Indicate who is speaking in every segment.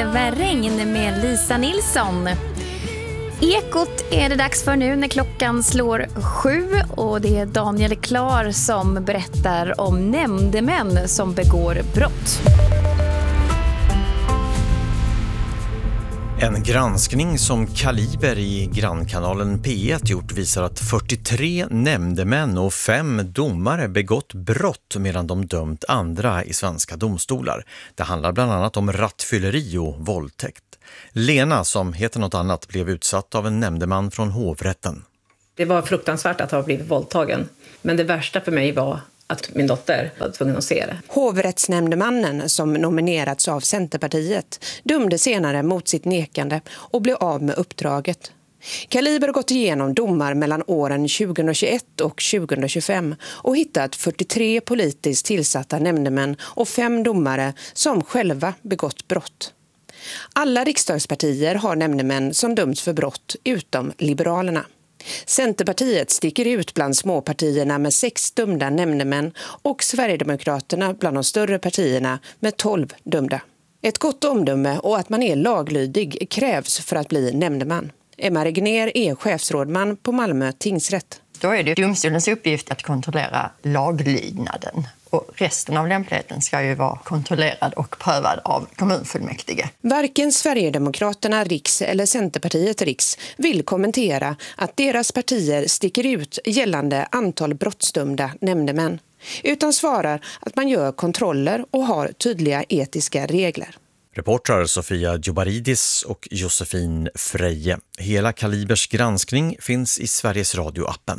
Speaker 1: med regn med Lisa Nilsson. Ekot är det dags för nu när klockan slår 7 och det är Daniel Klar som berättar om nämndemän som begår brott.
Speaker 2: En granskning som Kaliber i grannkanalen P1 gjort visar att 43 nämndemän och 5 domare begått brott medan de dömt andra i svenska domstolar. Det handlar bland annat om rattfylleri och våldtäkt. Lena, som heter något annat, blev utsatt av en nämndeman från hovrätten.
Speaker 3: Det var fruktansvärt att ha blivit våldtagen. Men det värsta för mig var att min dotter var tvungen att se det.
Speaker 4: Hovrättsnämndemannen, som nominerats av Centerpartiet, dömde senare mot sitt nekande och blev av med uppdraget. Kaliber har gått igenom domar mellan åren 2021 och 2025 och hittat 43 politiskt tillsatta nämndemän och 5 domare som själva begått brott. Alla riksdagspartier har nämndemän som dömts för brott utom Liberalerna. Centerpartiet sticker ut bland småpartierna med 6 dömda nämndemän och Sverigedemokraterna bland de större partierna med 12 dömda. Ett gott omdöme och att man är laglydig krävs för att bli nämndeman. Emma Regner är chefsrådman på Malmö tingsrätt.
Speaker 5: Då är det domstolens uppgift att kontrollera laglydnaden. Och resten av lämpligheten ska ju vara kontrollerad och prövad av kommunfullmäktige.
Speaker 4: Varken Sverigedemokraterna Riks eller Centerpartiet Riks vill kommentera att deras partier sticker ut gällande antal brottsdömda nämndemän, utan svarar att man gör kontroller och har tydliga etiska regler.
Speaker 2: Reportrar Sofia Djobaridis och Josefin Freje. Hela Kalibers granskning finns i Sveriges Radio-appen.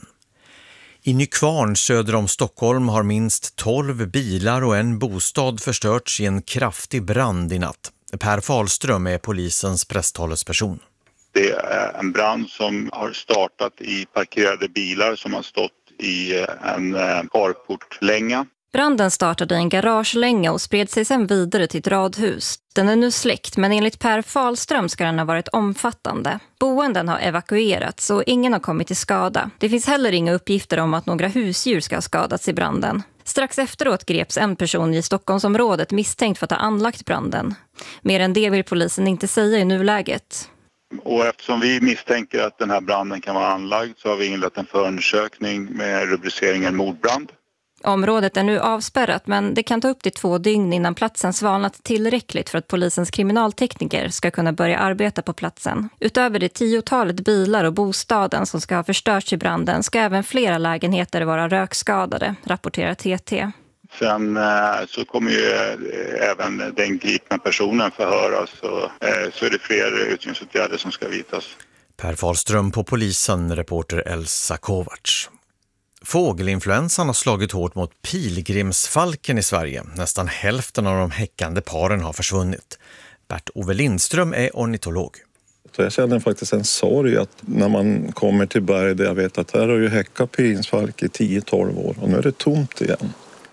Speaker 2: I Nykvarn söder om Stockholm har minst 12 bilar och en bostad förstörts i en kraftig brand i natt. Per Falström är polisens presstalesperson.
Speaker 6: Det är en brand som har startat i parkerade bilar som har stått i en carportlänga.
Speaker 1: Branden startade i en garagelänga och spred sig sedan vidare till ett radhus. Den är nu släckt, men enligt Per Falström ska den ha varit omfattande. Boenden har evakuerats och ingen har kommit till skada. Det finns heller inga uppgifter om att några husdjur ska ha skadats i branden. Strax efteråt greps en person i Stockholmsområdet misstänkt för att ha anlagt branden. Mer än det vill polisen inte säga i nuläget.
Speaker 6: Och eftersom vi misstänker att den här branden kan vara anlagd så har vi inlett en förundersökning med rubriceringen mordbrand.
Speaker 1: Området är nu avspärrat, men det kan ta upp till 2 dygn innan platsen svalnat tillräckligt för att polisens kriminaltekniker ska kunna börja arbeta på platsen. Utöver det 10-talet bilar och bostaden som ska ha förstörts i branden ska även flera lägenheter vara rökskadade, rapporterar TT.
Speaker 6: Sen så kommer ju även den gripna personen förhöras så är det fler utredningsåtgärder som ska vidtas.
Speaker 2: Per Falström på polisen, reporter Elsa Kovacs. Fågelinfluensan har slagit hårt mot pilgrimsfalken i Sverige. Nästan hälften av de häckande paren har försvunnit. Bert-Ove Lindström är ornitolog.
Speaker 7: Så jag känner faktiskt en sorg att när man kommer till berg där jag vet att här har ju häckat pilgrimsfalk i 10-12 år och nu är det tomt igen.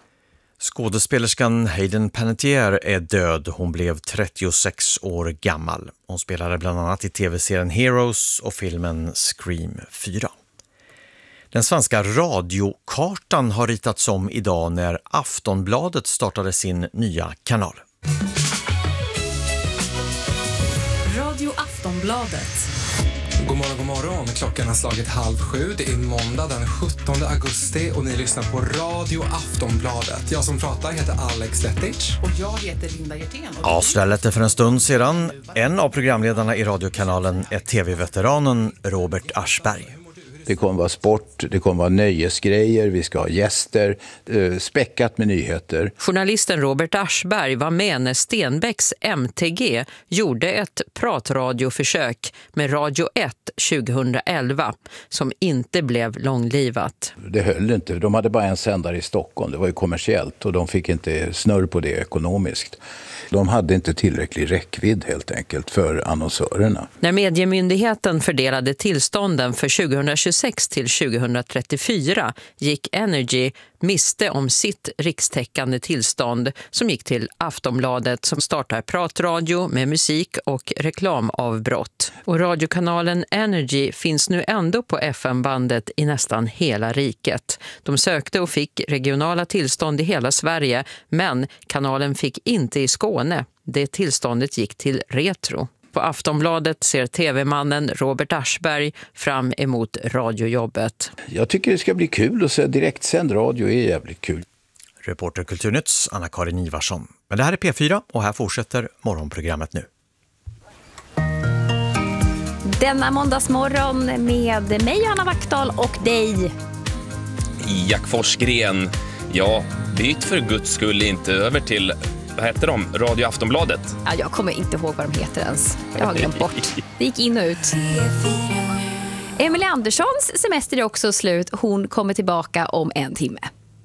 Speaker 2: Skådespelerskan Hayden Panettiere är död. Hon blev 36 år gammal. Hon spelade bland annat i tv-serien Heroes och filmen Scream 4. Den svenska radiokartan har ritats om idag när Aftonbladet startade sin nya kanal.
Speaker 8: Radio Aftonbladet.
Speaker 9: God morgon. Klockan har slagit 6:30. Det är måndag den 17 augusti och ni lyssnar på Radio Aftonbladet. Jag som pratar heter Alex Lettic.
Speaker 8: Och jag heter Linda Hjertén.
Speaker 2: Ja, så där lät det för en stund sedan. En av programledarna i radiokanalen är tv-veteranen Robert Aschberg.
Speaker 10: Det kommer vara sport, det kommer vara nöjesgrejer, vi ska ha gäster, späckat med nyheter.
Speaker 11: Journalisten Robert Aschberg var med när Stenbecks MTG gjorde ett pratradioförsök med Radio 1 2011 som inte blev långlivat.
Speaker 10: Det höll inte, de hade bara en sändare i Stockholm, det var ju kommersiellt och de fick inte snurr på det ekonomiskt. De hade inte tillräcklig räckvidd helt enkelt för annonsörerna.
Speaker 11: När Mediemyndigheten fördelade tillstånden för 2023 2026 till 2034 gick Energy miste om sitt rikstäckande tillstånd som gick till Aftonbladet som startar pratradio med musik och reklamavbrott. Och radiokanalen Energy finns nu ändå på FM-bandet i nästan hela riket. De sökte och fick regionala tillstånd i hela Sverige, men kanalen fick inte i Skåne. Det tillståndet gick till Retro. På Aftonbladet ser tv-mannen Robert Aschberg fram emot radiojobbet.
Speaker 10: Jag tycker det ska bli kul att se direktsänd radio är jävligt kul.
Speaker 2: Reporter Kulturnytts Anna-Karin Ivarsson. Men det här är P4 och här fortsätter morgonprogrammet nu.
Speaker 12: Denna måndagsmorgon med mig Anna Vackdahl och dig.
Speaker 13: Jack Forsgren. Ja, byt för guds skull inte över till... Vad heter de? Radio Aftonbladet?
Speaker 12: Ja, jag kommer inte ihåg vad de heter ens. Jag har glömt bort. Det gick in och ut. Emily Anderssons semester är också slut. Hon kommer tillbaka om 1 timme.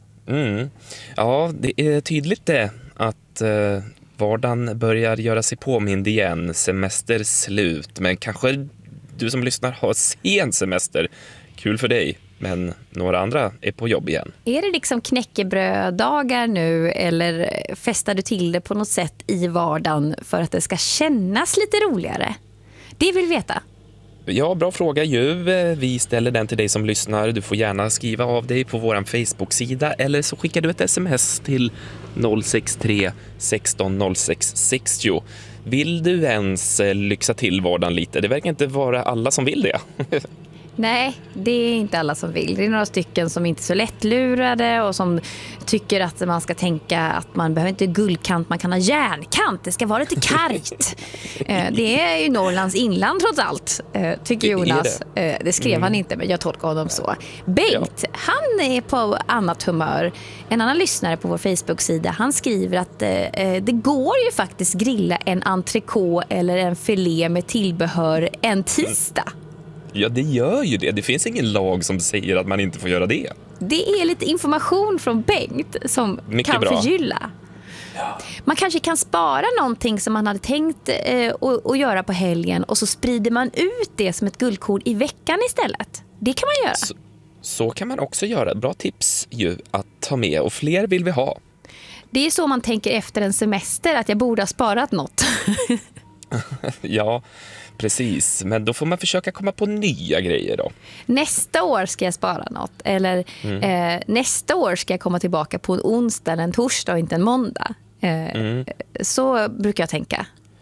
Speaker 13: Ja, det är tydligt det att vardagen börjar göra sig påmind igen. Semester slut. Men kanske du som lyssnar har sen semester. Kul för dig. Men några andra är på jobb igen.
Speaker 12: Är det liksom knäckebröddagar nu eller festar du till det på något sätt i vardagen för att det ska kännas lite roligare? Det vill veta.
Speaker 13: Ja, bra fråga ju. Vi ställer den till dig som lyssnar. Du får gärna skriva av dig på vår Facebook-sida eller så skickar du ett sms till 063 16 06 60. Vill du ens lyxa till vardagen lite? Det verkar inte vara alla som vill det.
Speaker 12: Nej, det är inte alla som vill. Det är några stycken som inte är så lättlurade och som tycker att man ska tänka att man behöver inte guldkant, man kan ha järnkant. Det ska vara lite kargt. Det är ju Norrlands inland trots allt, tycker Jonas. Det skrev han inte, men jag tolkar honom så. Bengt, han är på annat humör. En annan lyssnare på vår Facebook-sida, han skriver att det går ju faktiskt grilla en entrecote eller en filé med tillbehör en tisdag.
Speaker 13: Ja, det gör ju det. Det finns ingen lag som säger att man inte får göra det.
Speaker 12: Det är lite information från Bengt som
Speaker 13: mycket
Speaker 12: kan
Speaker 13: bra.
Speaker 12: förgylla. Man kanske kan spara någonting som man hade tänkt att göra på helgen och så sprider man ut det som ett guldkorn i veckan istället. Det kan man göra.
Speaker 13: Så kan man också göra. Bra tips ju att ta med och fler vill vi ha.
Speaker 12: Det är så man tänker efter en semester att jag borde ha sparat något.
Speaker 13: Ja, precis. Men då får man försöka komma på nya grejer då.
Speaker 12: Nästa år ska jag spara något. Eller nästa år ska jag komma tillbaka på en onsdag eller en torsdag och inte en måndag. Så brukar jag tänka.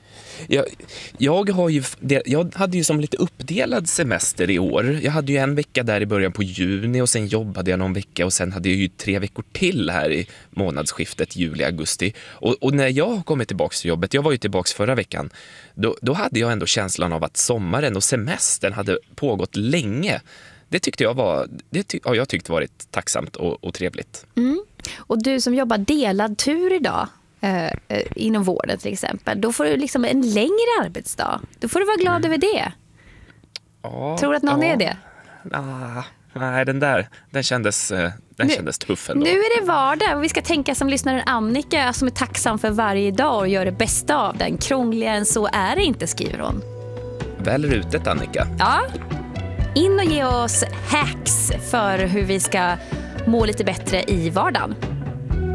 Speaker 13: Jag hade ju som lite uppdelad semester i år. Jag hade ju en vecka där i början på juni och sen jobbade jag någon vecka och sen hade jag ju 3 veckor till här i månadsskiftet juli-augusti. Och när jag kom tillbaka till jobbet, jag var ju tillbaka förra veckan, då hade jag ändå känslan av att sommaren och semestern hade pågått länge. Det tyckte jag jag tyckte varit tacksamt och trevligt.
Speaker 12: Och du som jobbar delad tur idag inom vården till exempel, då får du liksom en längre arbetsdag. Då får du vara glad över det. Tror du att någon är det?
Speaker 13: Nej, den kändes tuff ändå.
Speaker 12: Nu är det vardag och vi ska tänka som lyssnaren Annika som är tacksam för varje dag och gör det bästa av den. Krångligare än så är det inte, skriver hon.
Speaker 13: Väl rutet, Annika.
Speaker 12: Ja. In och ge oss hacks för hur vi ska må lite bättre i vardagen.